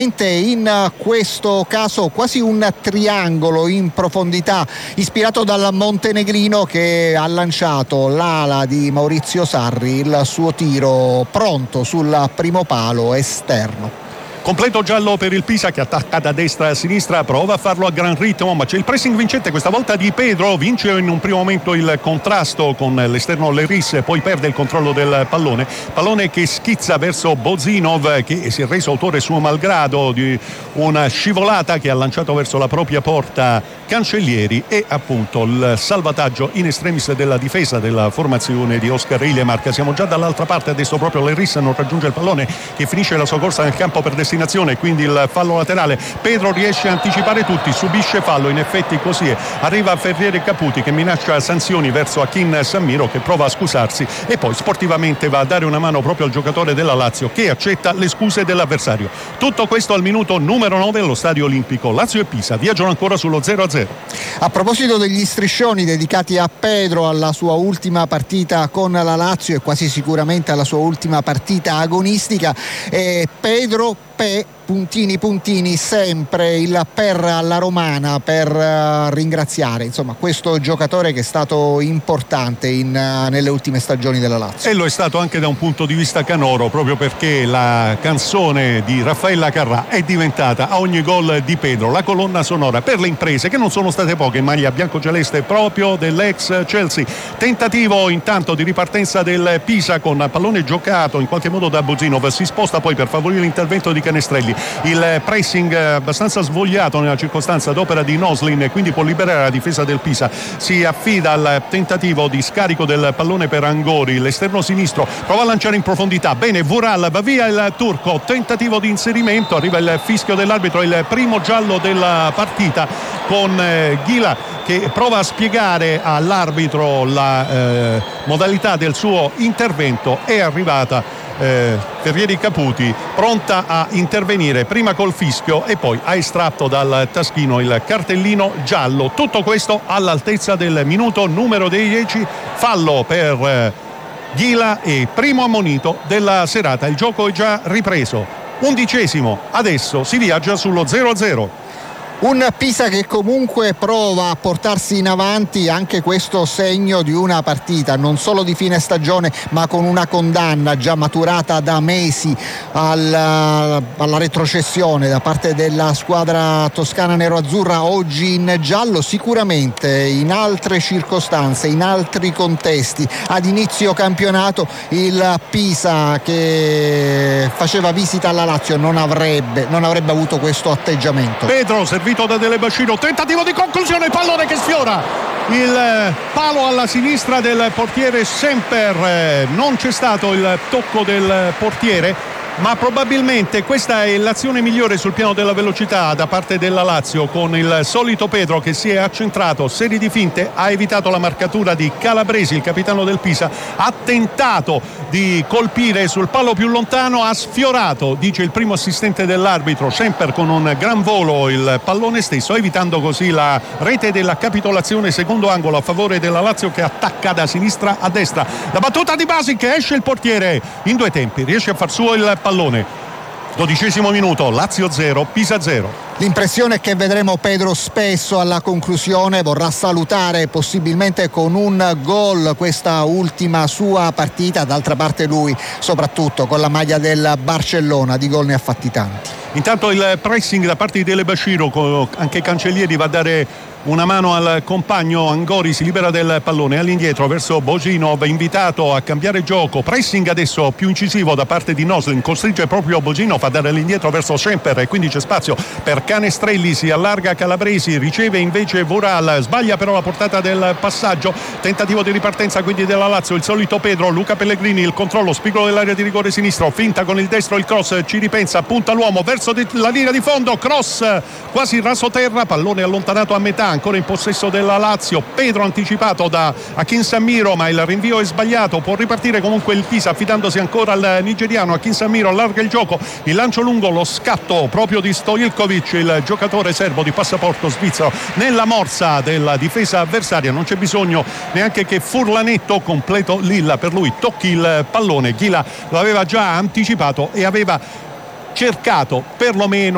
In questo caso quasi un triangolo in profondità ispirato dal montenegrino che ha lanciato l'ala di Maurizio Sarri, il suo tiro pronto sul primo palo esterno. Completo giallo per il Pisa che attacca da destra a sinistra, prova a farlo a gran ritmo, ma c'è il pressing vincente questa volta di Pedro, vince in un primo momento il contrasto con l'esterno Leris, poi perde il controllo del pallone che schizza verso Bozinov, che si è reso autore suo malgrado di una scivolata che ha lanciato verso la propria porta Cancellieri, e appunto il salvataggio in extremis della difesa della formazione di Oscar Ilemark. Siamo già dall'altra parte, adesso proprio Leris non raggiunge il pallone, che finisce la sua corsa nel campo per destinazione, quindi il fallo laterale. Pedro riesce a anticipare tutti, subisce fallo, in effetti così è. Arriva Ferriere Caputi che minaccia sanzioni verso Akin Sammiro, che prova a scusarsi, e poi sportivamente va a dare una mano proprio al giocatore della Lazio, che accetta le scuse dell'avversario. Tutto questo al minuto numero 9 allo Stadio Olimpico. Lazio e Pisa viaggiano ancora sullo 0-0. A proposito degli striscioni dedicati a Pedro, alla sua ultima partita con la Lazio e quasi sicuramente alla sua ultima partita agonistica, Pedro puntini sempre il per alla romana per ringraziare insomma questo giocatore che è stato importante nelle ultime stagioni della Lazio, e lo è stato anche da un punto di vista canoro, proprio perché la canzone di Raffaella Carrà è diventata a ogni gol di Pedro la colonna sonora per le imprese, che non sono state poche in maglia biancoceleste proprio dell'ex Chelsea. Tentativo intanto di ripartenza del Pisa con pallone giocato in qualche modo da Bozinov, si sposta poi per favorire l'intervento di Canestrelli. Il pressing abbastanza svogliato nella circostanza d'opera di Noslin, quindi può liberare la difesa del Pisa. Si affida al tentativo di scarico del pallone per Angori, l'esterno sinistro prova a lanciare in profondità, bene Vural, va via il turco, tentativo di inserimento, arriva il fischio dell'arbitro, il primo giallo della partita, con Ghila che prova a spiegare all'arbitro la modalità del suo intervento. È arrivata Ferrieri Caputi, pronta a intervenire prima col fischio e poi ha estratto dal taschino il cartellino giallo. Tutto questo all'altezza del minuto numero 10, fallo per Ghila e primo ammonito della serata. Il gioco è già ripreso, 11°, adesso si viaggia sullo 0-0. Un Pisa che comunque prova a portarsi in avanti, anche questo segno di una partita non solo di fine stagione ma con una condanna già maturata da mesi alla retrocessione da parte della squadra toscana neroazzurra, oggi in giallo. Sicuramente in altre circostanze, in altri contesti, ad inizio campionato il Pisa che faceva visita alla Lazio non avrebbe avuto questo atteggiamento. Pedro servito da Dele Basciro, tentativo di conclusione, pallone che sfiora il palo alla sinistra del portiere Semper. Non c'è stato il tocco del portiere, ma probabilmente questa è l'azione migliore sul piano della velocità da parte della Lazio, con il solito Pedro che si è accentrato, serie di finte, ha evitato la marcatura di Calabresi, il capitano del Pisa, ha tentato di colpire sul palo più lontano, ha sfiorato, dice il primo assistente dell'arbitro, Semper, con un gran volo il pallone stesso, evitando così la rete della capitolazione. Secondo angolo a favore della Lazio che attacca da sinistra a destra, la battuta di Basic, esce il portiere in due tempi, riesce a far suo il pallone. 12° minuto, Lazio 0, Pisa 0. L'impressione è che vedremo Pedro spesso alla conclusione, vorrà salutare possibilmente con un gol questa ultima sua partita. D'altra parte lui, soprattutto con la maglia del Barcellona, di gol ne ha fatti tanti. Intanto il pressing da parte di Dele Basciro, anche Cancellieri va a dare una mano al compagno. Angori si libera del pallone all'indietro verso Bozinov, invitato a cambiare gioco, pressing adesso più incisivo da parte di Noslin, costringe proprio Bozinov a dare all'indietro verso Semper e quindi c'è spazio per Canestrelli, si allarga Calabresi, riceve invece Vural, sbaglia però la portata del passaggio, tentativo di ripartenza quindi della Lazio, il solito Pedro, Luca Pellegrini, il controllo, spigolo dell'area di rigore sinistro, finta con il destro, il cross, ci ripensa, punta l'uomo verso la linea di fondo, cross quasi rasoterra, pallone allontanato a metà, ancora in possesso della Lazio. Pedro anticipato da Akin Sammiro, ma il rinvio è sbagliato, può ripartire comunque il Pisa affidandosi ancora al nigeriano. Akin Sammiro allarga il gioco, il lancio lungo, lo scatto proprio di Stojilkovic, il giocatore serbo di passaporto svizzero, nella morsa della difesa avversaria. Non c'è bisogno neanche che Furlanetto, completo Lilla per lui, tocchi il pallone. Ghila lo aveva già anticipato e aveva cercato perlomeno